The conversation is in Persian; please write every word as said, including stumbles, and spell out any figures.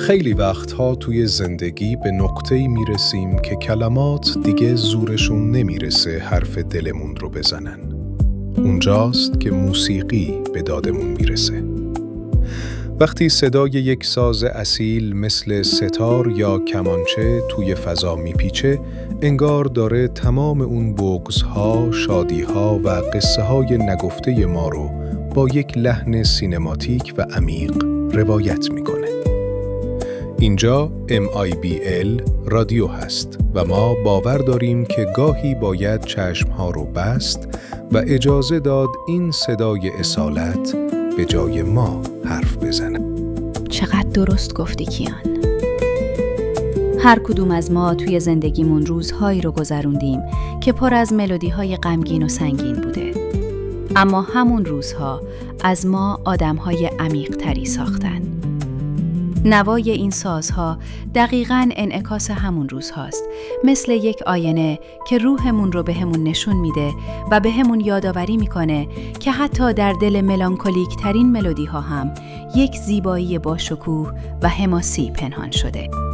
خیلی وقتها توی زندگی به نقطه‌ای میرسیم که کلمات دیگه زورشون نمیرسه حرف دلمون رو بزنن. اونجاست که موسیقی به دادمون میرسه. وقتی صدای یک ساز اصیل مثل ستار یا کمانچه توی فضا میپیچه، انگار داره تمام اون بغض‌ها، شادی‌ها و قصه‌های نگفته ما رو با یک لحن سینماتیک و عمیق روایت میکنه. اینجا ام آی بی ال رادیو هست و ما باور داریم که گاهی باید چشمها رو بست و اجازه داد این صدای اصالت به جای ما حرف بزنه. چقدر درست گفتی کیان. هر کدوم از ما توی زندگیمون روزهایی رو گذروندیم که پر از ملودی‌های غمگین و سنگین بوده. اما همون روزها از ما آدم‌های عمیق‌تری ساختن. نوای این سازها دقیقاً انعکاس همون روزهاست، مثل یک آینه که روحمون رو بهمون نشون میده و بهمون یادآوری میکنه که حتی در دل ملانکولیک ترین ملودی ها هم یک زیبایی با شکوه و حماسی پنهان شده.